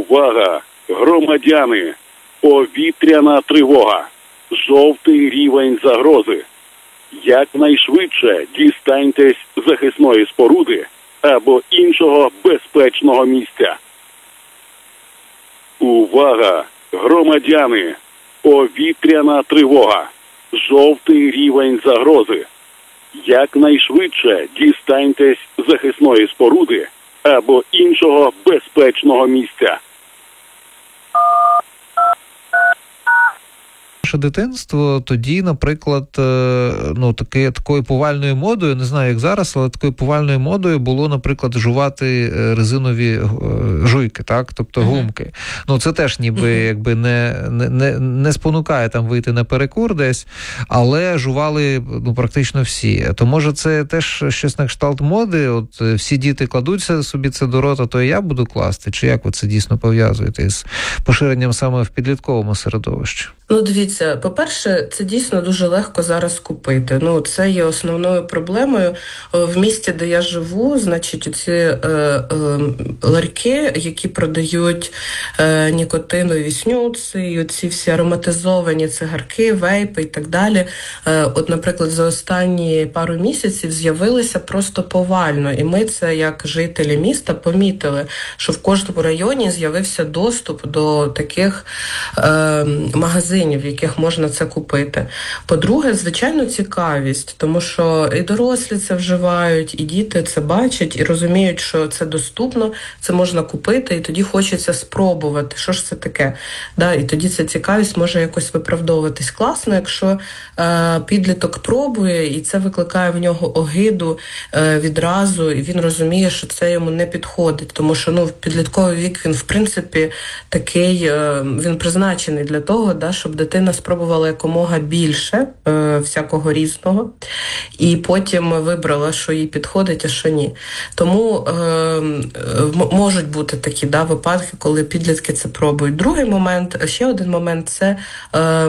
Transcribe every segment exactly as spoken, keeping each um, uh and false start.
Увага! Громадяни! Повітряна тривога! Жовтий рівень загрози! Якнайшвидше дістаньтесь захисної споруди або іншого безпечного місця. Увага! Громадяни! Повітряна тривога! Жовтий рівень загрози! Якнайшвидше дістаньтесь захисної споруди або іншого безпечного місця. Наше дитинство тоді, наприклад, ну, таки, такою повальною модою, не знаю, як зараз, але такою повальною модою було, наприклад, жувати резинові жуйки, так, тобто гумки. Ну, це теж ніби, якби, не, не, не спонукає там вийти на перекур десь, але жували, ну, практично всі. То, може, це теж щось на кшталт моди, от всі діти кладуться собі це до рота, то і я буду класти, чи як ви це дійсно пов'язуєте з поширенням саме в підлітковому середовищі? Ну, дивіться, по-перше, це дійсно дуже легко зараз купити. Ну, це є основною проблемою. В місті, де я живу, значить, ці е, е, ларьки, які продають е, нікотинові снюци, і оці всі ароматизовані цигарки, вейпи і так далі. Е, от, наприклад, за останні пару місяців з'явилися просто повально. І ми це, як жителі міста, помітили, що в кожному районі з'явився доступ до таких е, магазинів, в яких можна це купити. По-друге, звичайно, цікавість, тому що і дорослі це вживають, і діти це бачать, і розуміють, що це доступно, це можна купити, і тоді хочеться спробувати, що ж це таке. Да, і тоді ця цікавість може якось виправдовуватись. Класно, якщо е, підліток пробує, і це викликає в нього огиду е, відразу, і він розуміє, що це йому не підходить, тому що, ну, в підлітковий вік він, в принципі, такий, е, він призначений для того, да, щоб дитина спробувала якомога більше е, всякого різного, і потім вибрала, що їй підходить, а що ні. Тому е, можуть бути такі, да, випадки, коли підлітки це пробують. Другий момент, ще один момент, це е, е,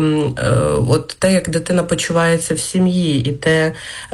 от те, як дитина почувається в сім'ї, і те,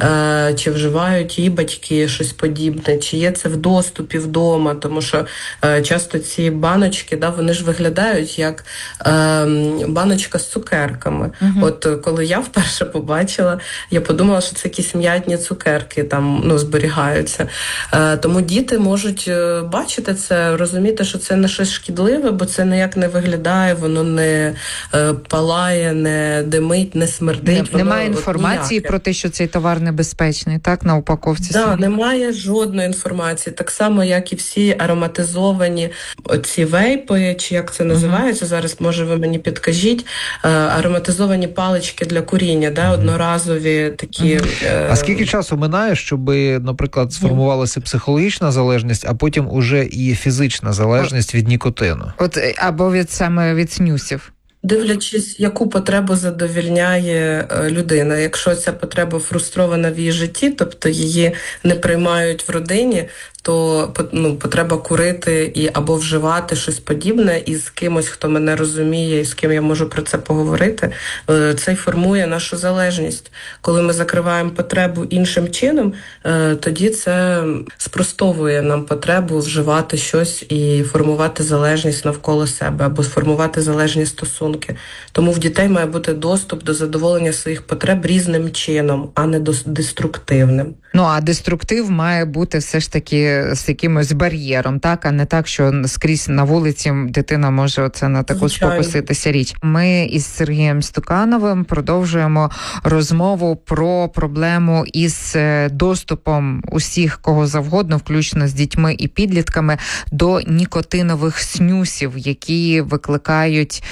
е, чи вживають її батьки щось подібне, чи є це в доступі вдома, тому що е, часто ці баночки, да, вони ж виглядають як е, баночка з цукерками. Uh-huh. От коли я вперше побачила, я подумала, що це якісь м'ятні цукерки там, ну, зберігаються. Е, тому діти можуть бачити це, розуміти, що це не щось шкідливе, бо це ніяк не виглядає, воно не е, палає, не димить, не смердить. Не, воно, немає інформації ніяке. Про те, що цей товар небезпечний, так, на упаковці? Так, да, немає жодної інформації. Так само, як і всі ароматизовані оці вейпи, чи як це називається, uh-huh. зараз, може, ви мені підкажіть, ароматизовані палички для куріння, да, одноразові такі. Mm-hmm. А скільки часу минає, щоб, наприклад, сформувалася психологічна залежність, а потім уже і фізична залежність від нікотину? От або від саме від снюсів. Дивлячись, яку потребу задовільняє людина. Якщо ця потреба фрустрована в її житті, тобто її не приймають в родині, то, ну, потреба курити і або вживати щось подібне із кимось, хто мене розуміє і з ким я можу про це поговорити, це й формує нашу залежність. Коли ми закриваємо потребу іншим чином, тоді це спростовує нам потребу вживати щось і формувати залежність навколо себе або сформувати залежні стосунки. Тому в дітей має бути доступ до задоволення своїх потреб різним чином, а не деструктивним. Ну, а деструктив має бути все ж таки з якимось бар'єром, так, а не так, що скрізь на вулиці дитина може оце на таку спокуситися річ. Ми із Сергієм Стукановим продовжуємо розмову про проблему із доступом усіх, кого завгодно, включно з дітьми і підлітками, до нікотинових снюсів, які викликають,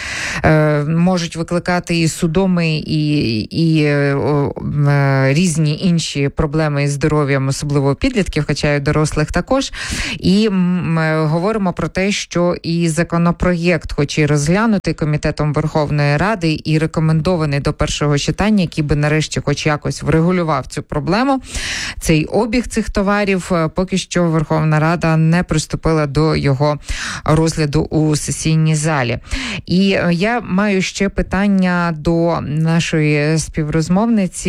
можуть викликати і судоми, і, і різні інші проблеми із здоров'ям, особливо підлітків, хоча й дорослих також. І ми говоримо про те, що і законопроєкт, хоч і розглянутий Комітетом Верховної Ради і рекомендований до першого читання, який би нарешті хоч якось врегулював цю проблему, цей обіг цих товарів, поки що Верховна Рада не приступила до його розгляду у сесійній залі. І я маю ще питання до нашої співрозмовниці.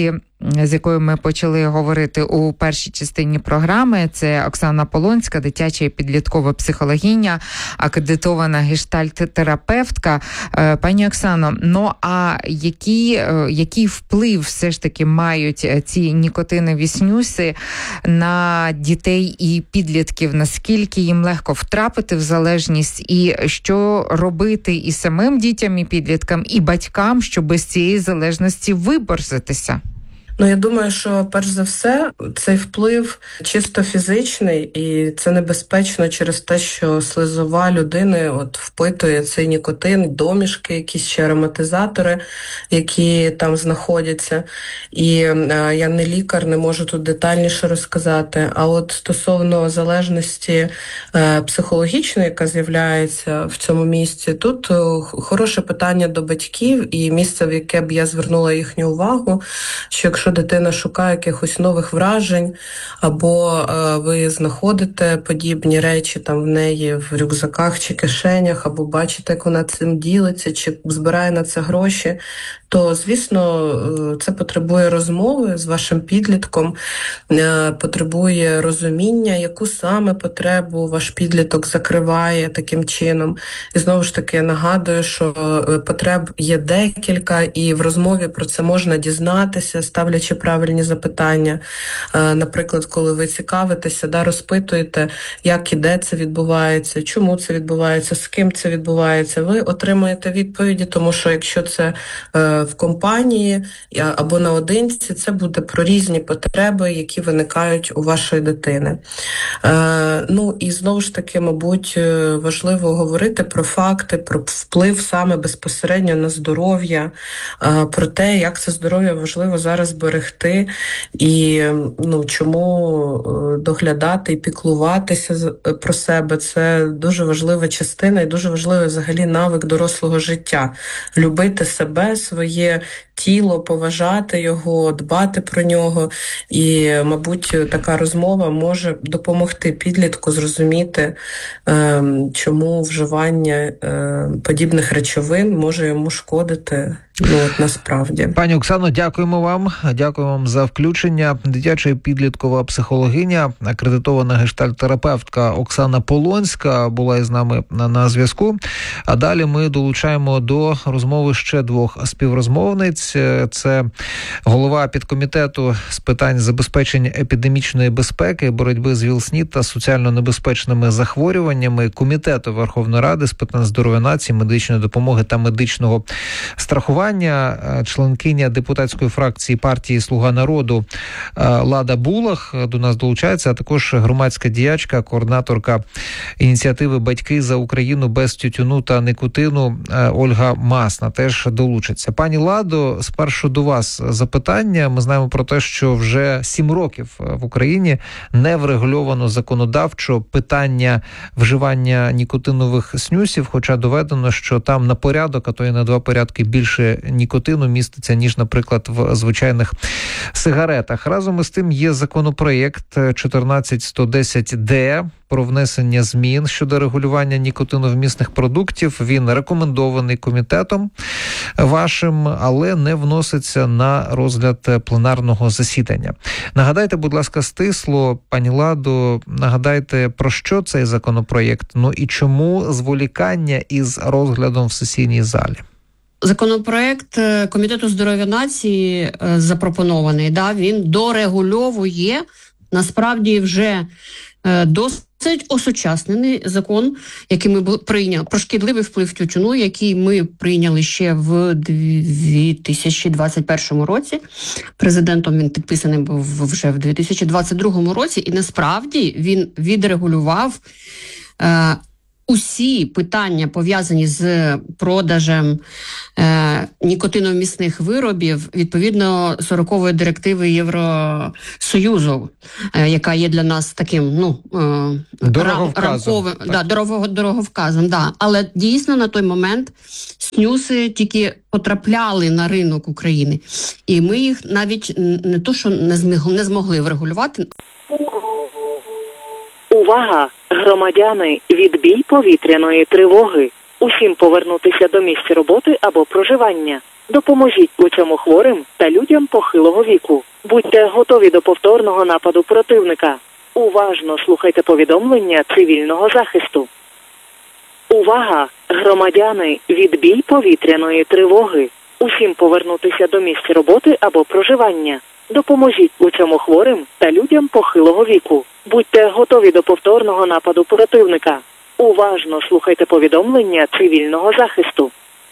з якою ми почали говорити у першій частині програми. Це Оксана Полонська, дитяча і підліткова психологиня, акредитована гештальт-терапевтка. Пані Оксано, ну а який, який вплив все ж таки мають ці нікотинові снюси на дітей і підлітків? Наскільки їм легко втрапити в залежність, і що робити і самим дітям, і підліткам, і батькам, щоб з цієї залежності виборзитися? Ну, я думаю, що перш за все цей вплив чисто фізичний, і це небезпечно через те, що слизова людини от впитує цей нікотин, домішки, якісь ще ароматизатори, які там знаходяться. І е, я не лікар, не можу тут детальніше розказати. А от стосовно залежності е, психологічної, яка з'являється в цьому місці, тут е, хороше питання до батьків і місце, в яке б я звернула їхню увагу, що якщо дитина шукає якихось нових вражень, або е, ви знаходите подібні речі там в неї в рюкзаках чи кишенях, або бачите, як вона цим ділиться, чи збирає на це гроші, то, звісно, це потребує розмови з вашим підлітком, е, потребує розуміння, яку саме потребу ваш підліток закриває таким чином. І знову ж таки нагадую, що потреб є декілька, і в розмові про це можна дізнатися, ставлячи правильні запитання. Е, наприклад, коли ви цікавитеся, да, розпитуєте, як і де це відбувається, чому це відбувається, з ким це відбувається, ви отримуєте відповіді, тому що якщо це е, в компанії або наодинці, це буде про різні потреби, які виникають у вашої дитини. Е, ну і знову ж таки, мабуть, важливо говорити про факти, про вплив саме безпосередньо на здоров'я, е, про те, як це здоров'я важливо зараз берегти і ну, чому доглядати і піклуватися про себе. Це дуже важлива частина і дуже важливий взагалі навик дорослого життя. Любити себе, своє тіло, поважати його, дбати про нього. І, мабуть, така розмова може допомогти підлітку зрозуміти, е, чому вживання е, подібних речовин може йому шкодити. Ну, от насправді. Пані Оксано, дякуємо вам. Дякуємо вам за включення. Дитяча і підліткова психологиня, акредитована гештальт-терапевтка Оксана Полонська була із нами на, на зв'язку. А далі ми долучаємо до розмови ще двох співрозмовниць. Це голова підкомітету з питань забезпечення епідемічної безпеки, боротьби з ВІЛ-СНІД та соціально небезпечними захворюваннями Комітету Верховної Ради з питань здоров'я нації, медичної допомоги та медичного страхування, членкиня депутатської фракції партії «Слуга народу» Лада Булах до нас долучається, а також громадська діячка, координаторка ініціативи «Батьки за Україну без тютюну та никотину» Ольга Масна теж долучиться. Пані Ладо, спершу до вас запитання. Ми знаємо про те, що вже сім років в Україні не врегульовано законодавчо питання вживання нікотинових снюсів, хоча доведено, що там на порядок, а то і на два порядки більше нікотину міститься, ніж, наприклад, в звичайних сигаретах. Разом із тим є законопроєкт чотирнадцять сто десять де про внесення змін щодо регулювання нікотиновмісних продуктів. Він рекомендований комітетом вашим, але не вноситься на розгляд пленарного засідання. Нагадайте, будь ласка, стисло, пані Ладо, нагадайте, про що цей законопроєкт, ну і чому зволікання із розглядом в сесійній залі? Законопроект Комітету здоров'я нації запропонований, да, він дорегульовує, насправді, вже досить осучаснений закон, який ми прийняли, про шкідливий вплив тютюну, який ми прийняли ще в дві тисячі двадцять першому році. Президентом він підписаний був вже в дві тисячі двадцять другому році, і насправді він відрегулював е, усі питання, пов'язані з продажем е, нікотиновмісних виробів, відповідно сорокової директиви Євросоюзу, е, яка є для нас таким, ну, е, рам, рамковим, да, дорого, дороговказом. Да. Але дійсно на той момент снюси тільки потрапляли на ринок України. І ми їх навіть не то, що не змогли, не змогли врегулювати. Увага! Громадяни, відбій повітряної тривоги. Усім повернутися до місць роботи або проживання. Допоможіть у цьому хворим та людям похилого віку. Будьте готові до повторного нападу противника. Уважно слухайте повідомлення цивільного захисту. Увага! Громадяни, відбій повітряної тривоги. Усім повернутися до місць роботи або проживання. Допоможіть у цьому хворим та людям похилого віку. Будьте готові до повторного нападу противника. Уважно слухайте повідомлення цивільного захисту.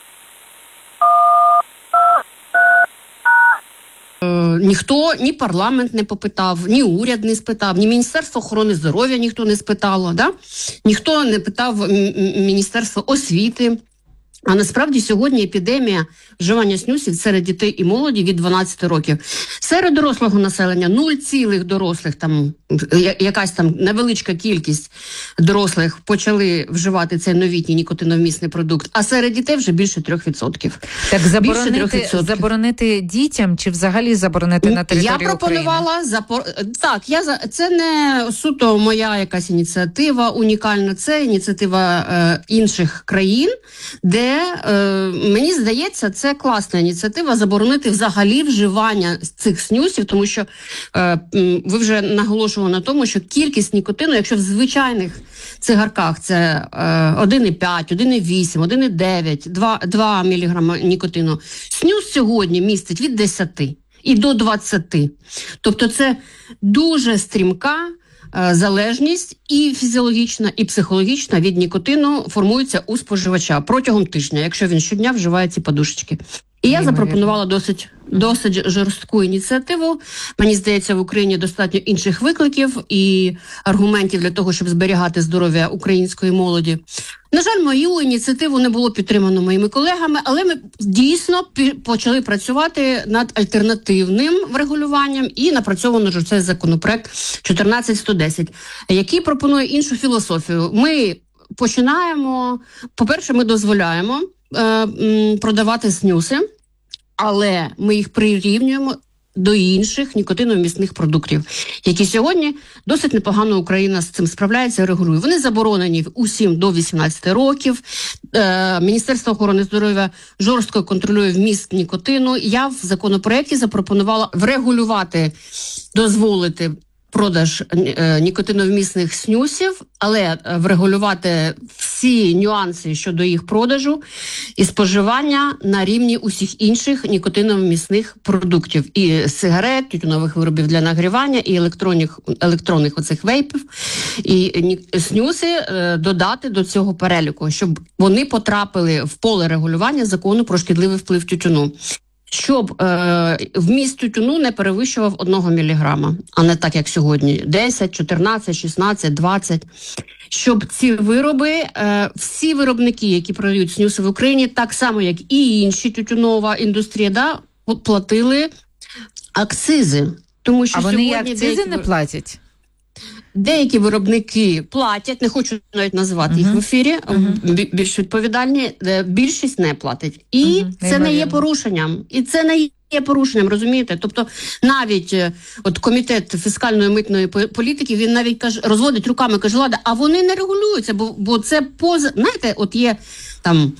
Е, ніхто, ні парламент не попитав, ні уряд не спитав, ні Міністерство охорони здоров'я ніхто не спитало, да? Ніхто не питав м- м- Міністерство освіти. А насправді сьогодні епідемія вживання снюсів серед дітей і молоді від дванадцяти років. Серед дорослого населення нуль цілих дорослих, там якась там невеличка кількість дорослих почали вживати цей новітній нікотиновмісний продукт, а серед дітей вже більше трьох відсотків. Так заборонити, заборонити дітям чи взагалі заборонити на території України? Я пропонувала, запор... так, я за... це не суто моя якась ініціатива унікальна, це ініціатива е, інших країн, де, е, мені здається, це класна ініціатива заборонити взагалі вживання цих снюсів, тому що е, ви вже наголошували на тому, що кількість нікотину, якщо в звичайних цигарках це е, один і п'ять, один і вісім, один і дев'ять, два міліграма нікотину, снюс сьогодні містить від десяти і до двадцяти. Тобто це дуже стрімка залежність і фізіологічна, і психологічна від нікотину формується у споживача протягом тижня, якщо він щодня вживає ці подушечки. І я запропонувала досить, досить жорстку ініціативу. Мені здається, в Україні достатньо інших викликів і аргументів для того, щоб зберігати здоров'я української молоді. На жаль, мою ініціативу не було підтримано моїми колегами, але ми дійсно почали працювати над альтернативним врегулюванням і напрацьовано вже цей законопроект чотирнадцять сто десять, який пропонує іншу філософію. Ми починаємо, по-перше, ми дозволяємо е, продавати снюси, але ми їх прирівнюємо до інших нікотиновмісних продуктів, які сьогодні досить непогано Україна з цим справляється і регулює. Вони заборонені усім до вісімнадцяти років. Е, Міністерство охорони здоров'я жорстко контролює вміст нікотину. Я в законопроекті запропонувала врегулювати, дозволити продаж е, нікотиновмісних снюсів, але врегулювати всі нюанси щодо їх продажу і споживання на рівні усіх інших нікотиновмісних продуктів. І сигарет, тютюнових виробів для нагрівання, і електронних, електронних оцих вейпів, і ні, снюси е, додати до цього переліку, щоб вони потрапили в поле регулювання закону про шкідливий вплив тютюну. Щоб е, вміст тютюну не перевищував одного міліграма, а не так, як сьогодні, десять, чотирнадцять, шістнадцять, двадцять. Щоб ці вироби, е, всі виробники, які продають снюси в Україні, так само, як і інші тютюнова індустрія, да, платили акцизи. Тому що а вони і сьогодні акцизи деякі... не платять? Деякі виробники платять, не хочу навіть називати uh-huh. їх в ефірі, uh-huh. більш відповідальні, більшість не платить. І uh-huh. це не є порушенням. І це не є порушенням, розумієте? Тобто навіть от комітет фіскальної митної політики, він навіть каже, розводить руками, каже, Лада, а вони не регулюються, бо, бо це поза, знаєте, от є там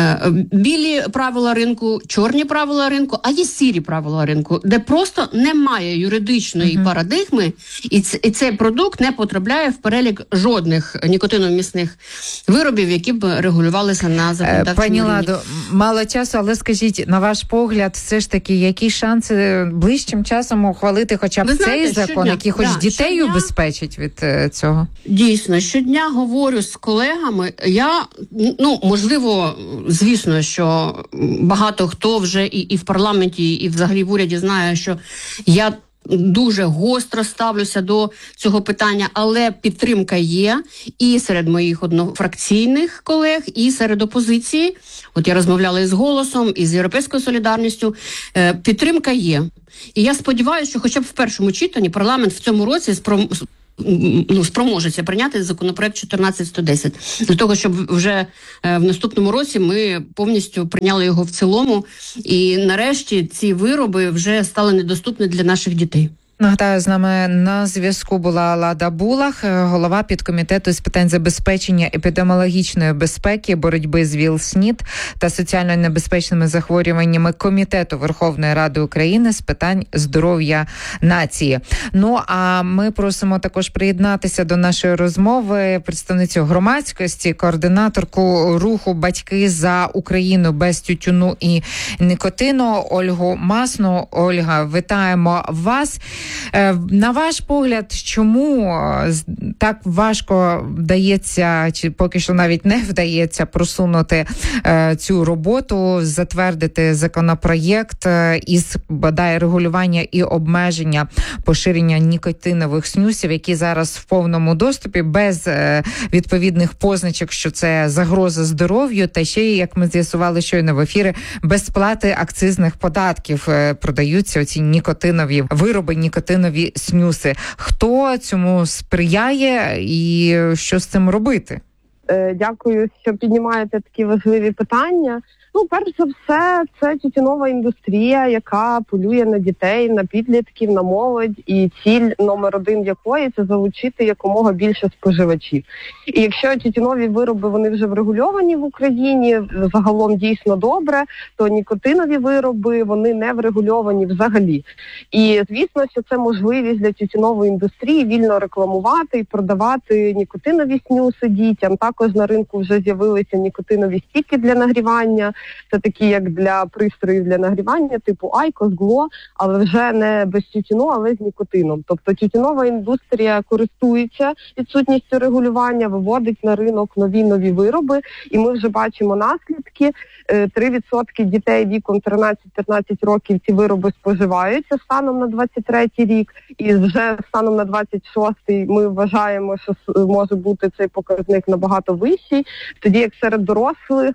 білі правила ринку, чорні правила ринку, а є сірі правила ринку, де просто немає юридичної uh-huh. парадигми, і, ц- і цей продукт не потрапляє в перелік жодних нікотиновмісних виробів, які б регулювалися на законодавчому Пані рівні. Ладо, мало часу, але скажіть, на ваш погляд, все ж таки, які шанси ближчим часом ухвалити хоча б Ви цей знаєте, закон, щодня, який хоч да, дітей щодня... убезпечить від е, цього? Дійсно, щодня говорю з колегами, я, ну, можливо, звісно, що багато хто вже і, і в парламенті, і взагалі в уряді знає, що я дуже гостро ставлюся до цього питання, але підтримка є і серед моїх однофракційних колег, і серед опозиції. От я розмовляла із «Голосом», і з «Європейською солідарністю». Е, підтримка є. І я сподіваюся, що хоча б в першому читанні парламент в цьому році спром... ну, спроможеться прийняти законопроект чотирнадцять сто десять, для того, щоб вже е, в наступному році ми повністю прийняли його в цілому, і нарешті ці вироби вже стали недоступні для наших дітей. Нагадаю, з нами на зв'язку була Лада Булах, голова підкомітету з питань забезпечення епідеміологічної безпеки, боротьби з ВІЛ-СНІД та соціально небезпечними захворюваннями Комітету Верховної Ради України з питань здоров'я нації. Ну, а ми просимо також приєднатися до нашої розмови представницю громадськості, координаторку руху «Батьки за Україну без тютюну і никотину» Ольгу Масну. Ольга, вітаємо вас. На ваш погляд, чому так важко вдається, чи поки що навіть не вдається просунути цю роботу, затвердити законопроєкт із, бодай, регулювання і обмеження поширення нікотинових снюсів, які зараз в повному доступі, без відповідних позначок, що це загроза здоров'ю, та ще й, як ми з'ясували щойно в ефірі, без сплати акцизних податків продаються оці нікотинові вироби, нікотинові снюси. Хто цьому сприяє і що з цим робити? Дякую, що піднімаєте такі важливі питання. Ну, перш за все, це тютюнова індустрія, яка полює на дітей, на підлітків, на молодь, і ціль номер один якої – це залучити якомога більше споживачів. І якщо тютюнові вироби, вони вже врегульовані в Україні, загалом дійсно добре, то нікотинові вироби, вони не врегульовані взагалі. І, звісно, що це можливість для тютюнової індустрії вільно рекламувати і продавати нікотинові снюси дітям. Також на ринку вже з'явилися нікотинові стіки для нагрівання. Це такі, як для пристроїв для нагрівання, типу Айкос, Гло, але вже не без тютюну, але з нікотином. Тобто тютюнова індустрія користується відсутністю регулювання, виводить на ринок нові-нові вироби, і ми вже бачимо наслідки. три відсотки дітей віком тринадцять-п'ятнадцять років ці вироби споживаються станом на двадцять третій рік, і вже станом на двадцять шостий ми вважаємо, що може бути цей показник набагато вищий, тоді як серед дорослих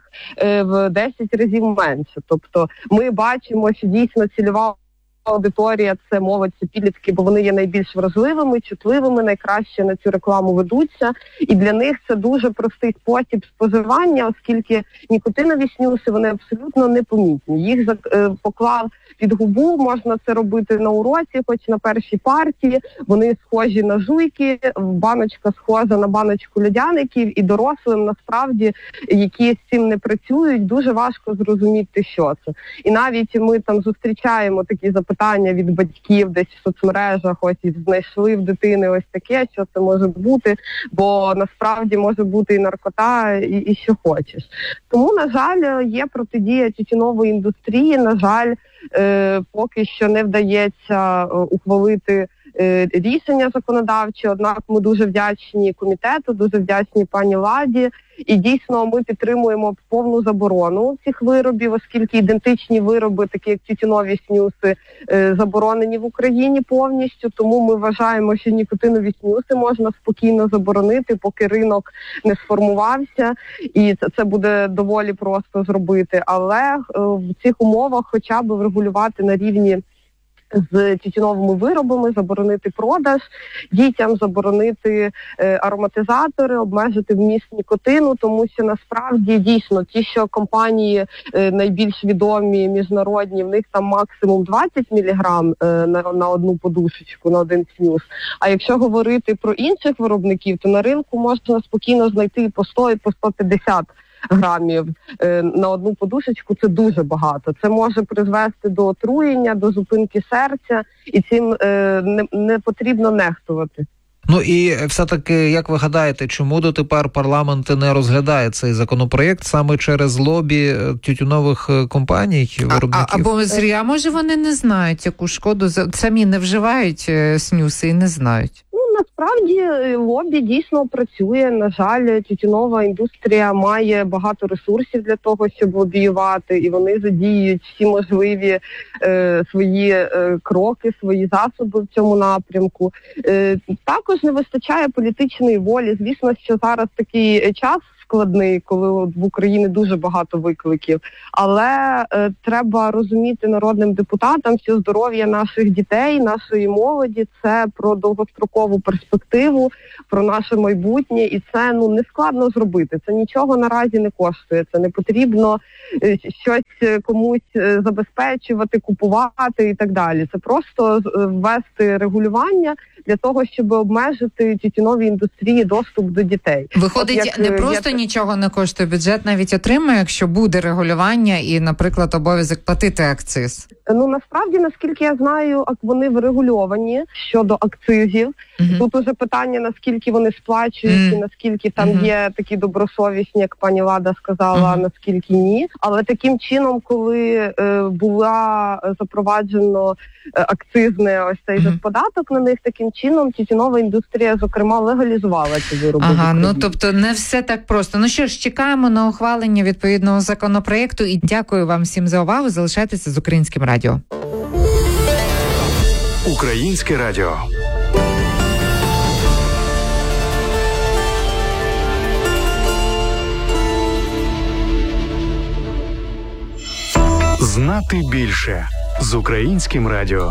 в десять разів менше. Тобто ми бачимо, що дійсно цільова аудиторія – це молодь, це підлітки, бо вони є найбільш вразливими, чутливими, найкраще на цю рекламу ведуться. І для них це дуже простий спосіб споживання, оскільки нікотинові снюси, вони абсолютно непомітні. Їх поклав під губу, можна це робити на уроці, хоч на першій партії. Вони схожі на жуйки, баночка схожа на баночку льодяників, і дорослим насправді, які з цим не працюють, дуже важко зрозуміти, що це. І навіть ми там зустрічаємо такі запитання від батьків десь в соцмережах, ось і знайшли в дитини ось таке, що це може бути, бо насправді може бути і наркота, і, і що хочеш. Тому, на жаль, є протидія тютюнової індустрії, на жаль, е, поки що не вдається е, ухвалити е, рішення законодавче, однак ми дуже вдячні комітету, дуже вдячні пані Ладі, і дійсно ми підтримуємо повну заборону цих виробів, оскільки ідентичні вироби, такі як тютюнові снюси, е, заборонені в Україні повністю, тому ми вважаємо, що нікотинові снюси можна спокійно заборонити, поки ринок не сформувався, і це, це буде доволі просто зробити, але е, в цих умовах хоча б врегулювати на рівні з тютюновими виробами, заборонити продаж дітям, заборонити е, ароматизатори, обмежити вміст нікотину, тому що насправді дійсно ті, що компанії е, найбільш відомі, міжнародні, в них там максимум двадцять міліграм е, на, на одну подушечку, на один снюс. А якщо говорити про інших виробників, то на ринку можна спокійно знайти і по сто, і по сто п'ятдесят грамів е, на одну подушечку. Це дуже багато. Це може призвести до отруєння, до зупинки серця, і цим е, не, не потрібно нехтувати. Ну і все-таки, як ви гадаєте, чому дотепер парламент не розглядає цей законопроєкт саме через лобі тютюнових компаній, виробників? А, або зря, може вони не знають, яку шкоду, самі не вживають снюси і не знають? Насправді лобі дійсно працює. На жаль, тютюнова індустрія має багато ресурсів для того, щоб лобіювати, і вони задіють всі можливі е, свої е, кроки, свої засоби в цьому напрямку. Е, також не вистачає політичної волі. Звісно, що зараз такий час складний, коли от в Україні дуже багато викликів. Але е, треба розуміти народним депутатам, що здоров'я наших дітей, нашої молоді – це про довгострокову перспективу, про наше майбутнє, і це ну не складно зробити. Це нічого наразі не коштує. Це не потрібно е, щось комусь е, забезпечувати, купувати і так далі. Це просто ввести регулювання для того, щоб обмежити тютюновій індустрії доступ до дітей. Виходить, як, не просто як... нічого не коштує, бюджет навіть отримає, якщо буде регулювання і, наприклад, обов'язок платити акциз. Ну, насправді, наскільки я знаю, вони врегульовані щодо акцизів. Uh-huh. Тут уже питання, наскільки вони сплачують, uh-huh. і наскільки там uh-huh. є такі добросовісні, як пані Лада сказала, uh-huh. наскільки ні. Але таким чином, коли е, була запроваджено е, акцизне ось цей uh-huh. податок на них, таким чином тютюнова індустрія, зокрема, легалізувала ці вироби. Ага, ну тобто не все так просто. Ну що ж, чекаємо на ухвалення відповідного законопроекту і дякую вам всім за увагу. Залишайтеся з Українським радіо. Українське радіо. Знати більше з Українським радіо.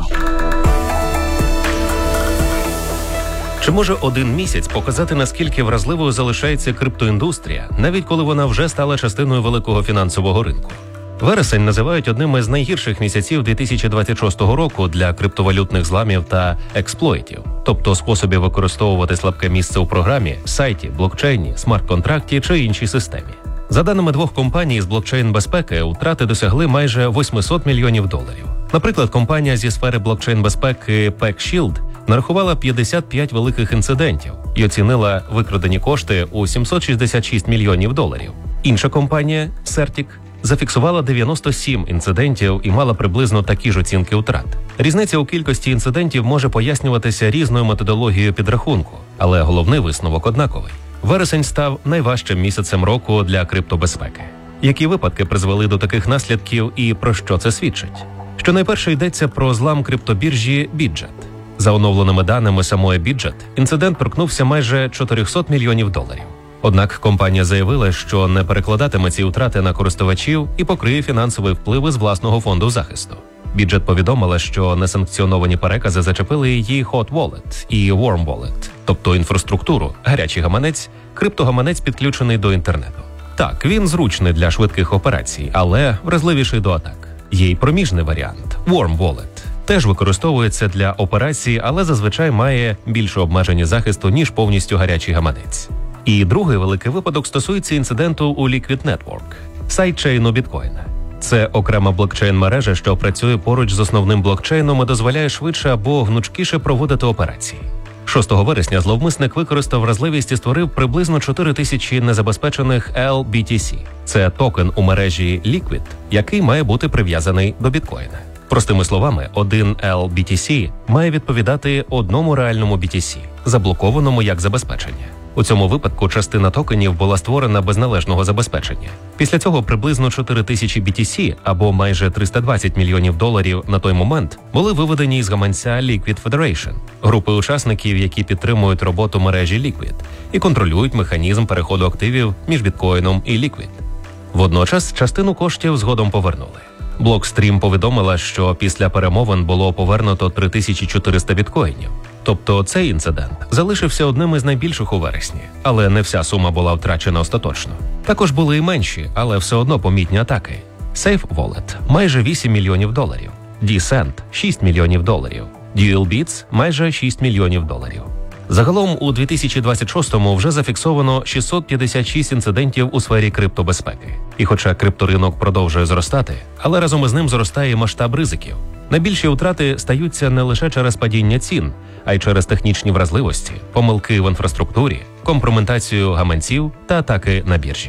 Чи може один місяць показати, наскільки вразливою залишається криптоіндустрія, навіть коли вона вже стала частиною великого фінансового ринку? Вересень називають одним із найгірших місяців дві тисячі двадцять шостого року для криптовалютних зламів та експлойтів, тобто способів використовувати слабке місце у програмі, сайті, блокчейні, смарт-контракті чи іншій системі. За даними двох компаній з блокчейн-безпеки, втрати досягли майже вісімсот мільйонів доларів. Наприклад, компанія зі сфери блокчейн-безпеки PackShield нарахувала п'ятдесят п'ять великих інцидентів і оцінила викрадені кошти у сімсот шістдесят шість мільйонів доларів. Інша компанія, Certic, зафіксувала дев'яносто сім інцидентів і мала приблизно такі ж оцінки втрат. Різниця у кількості інцидентів може пояснюватися різною методологією підрахунку, але головний висновок однаковий. Вересень став найважчим місяцем року для криптобезпеки. Які випадки призвели до таких наслідків і про що це свідчить? Щонайперше йдеться про злам криптобіржі Bitget. За оновленими даними самої Bitget, інцидент торкнувся майже чотириста мільйонів доларів. Однак компанія заявила, що не перекладатиме ці втрати на користувачів і покриє фінансовий вплив із власного фонду захисту. Bitget повідомила, що несанкціоновані перекази зачепили її Hot Wallet і Warm Wallet, тобто інфраструктуру, гарячий гаманець, криптогаманець підключений до інтернету. Так, він зручний для швидких операцій, але вразливіший до атак. Є й проміжний варіант – Warm Wallet. Теж використовується для операцій, але зазвичай має більше обмежені захисту, ніж повністю гарячий гаманець. І другий великий випадок стосується інциденту у Liquid Network – сайдчейну біткоїна. Це окрема блокчейн-мережа, що працює поруч з основним блокчейном і дозволяє швидше або гнучкіше проводити операції. шостого вересня зловмисник використав вразливість і створив приблизно чотири тисячі незабезпечених ел бі ті сі. Це токен у мережі Liquid, який має бути прив'язаний до біткоїна. Простими словами, один ел бі ті сі має відповідати одному реальному бі ті сі, заблокованому як забезпечення. У цьому випадку частина токенів була створена без належного забезпечення. Після цього приблизно чотири тисячі бі ті сі, або майже триста двадцять мільйонів доларів на той момент, були виведені із гаманця Liquid Federation, групи учасників, які підтримують роботу мережі Liquid і контролюють механізм переходу активів між біткоїном і Liquid. Водночас частину коштів згодом повернули. Blockstream повідомила, що після перемовин було повернуто три тисячі чотириста біткоїнів. Тобто цей інцидент залишився одним із найбільших у вересні, але не вся сума була втрачена остаточно. Також були і менші, але все одно помітні атаки. SafeWallet – майже вісім мільйонів доларів, Descent – шість мільйонів доларів, DualBits – майже шість мільйонів доларів. Загалом у дві тисячі двадцять шостому вже зафіксовано шістсот п'ятдесят шість інцидентів у сфері криптобезпеки. І хоча крипторинок продовжує зростати, але разом із ним зростає і масштаб ризиків. Найбільші втрати стаються не лише через падіння цін, а й через технічні вразливості, помилки в інфраструктурі, компрометацію гаманців та атаки на біржі.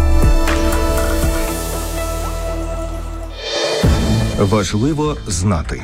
Важливо знати.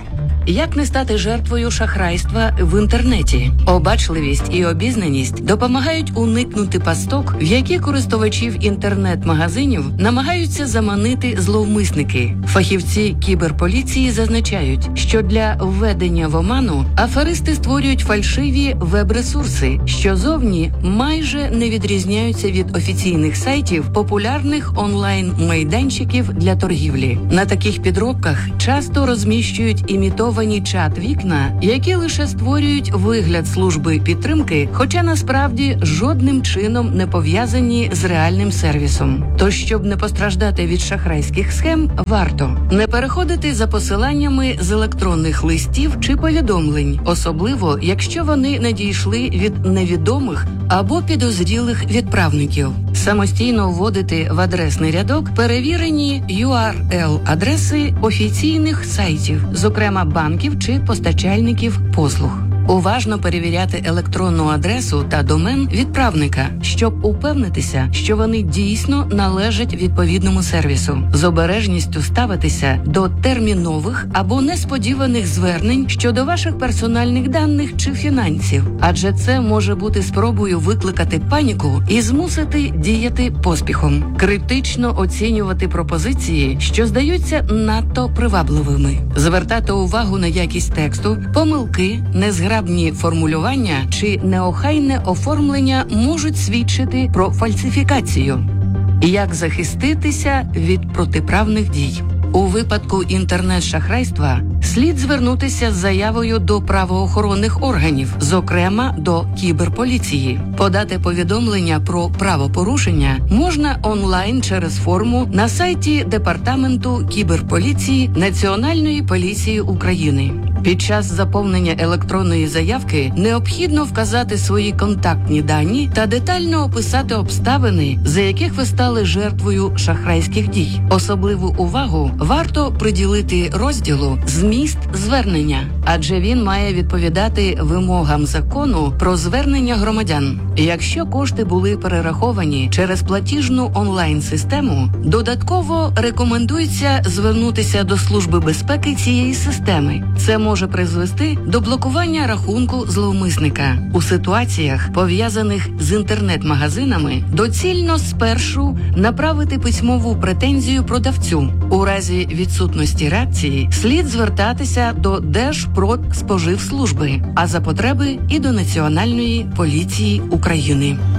Як не стати жертвою шахрайства в інтернеті? Обачливість і обізнаність допомагають уникнути пасток, в які користувачів інтернет-магазинів намагаються заманити зловмисники. Фахівці кіберполіції зазначають, що для введення в оману аферисти створюють фальшиві веб-ресурси, що зовні майже не відрізняються від офіційних сайтів популярних онлайн-майданчиків для торгівлі. На таких підробках часто розміщують імітовані чат-вікна, які лише створюють вигляд служби підтримки, хоча насправді жодним чином не пов'язані з реальним сервісом. Тож, щоб не постраждати від шахрайських схем, варто не переходити за посиланнями з електронних листів чи повідомлень, особливо, якщо вони надійшли від невідомих або підозрілих відправників. Самостійно вводити в адресний рядок перевірені ю ар ел-адреси офіційних сайтів, зокрема банків чи постачальників послуг. Уважно перевіряти електронну адресу та домен відправника, щоб упевнитися, що вони дійсно належать відповідному сервісу. З обережністю ставитися до термінових або несподіваних звернень щодо ваших персональних даних чи фінансів, адже це може бути спробою викликати паніку і змусити діяти поспіхом. Критично оцінювати пропозиції, що здаються надто привабливими. Звертати увагу на якість тексту, помилки, незграбні формулювання чи неохайне оформлення можуть свідчити про фальсифікацію. Як захиститися від протиправних дій? У випадку інтернет-шахрайства слід звернутися з заявою до правоохоронних органів, зокрема до кіберполіції. Подати повідомлення про правопорушення можна онлайн через форму на сайті Департаменту кіберполіції Національної поліції України. Під час заповнення електронної заявки необхідно вказати свої контактні дані та детально описати обставини, за яких ви стали жертвою шахрайських дій. Особливу увагу варто приділити розділу «Зміст звернення», адже він має відповідати вимогам закону про звернення громадян. Якщо кошти були перераховані через платіжну онлайн-систему, додатково рекомендується звернутися до Служби безпеки цієї системи. Це може призвести до блокування рахунку зловмисника. У ситуаціях, пов'язаних з інтернет-магазинами, доцільно спершу направити письмову претензію продавцю. У разі відсутності реакції слід звертатися до Держпродспоживслужби, а за потреби і до Національної поліції України.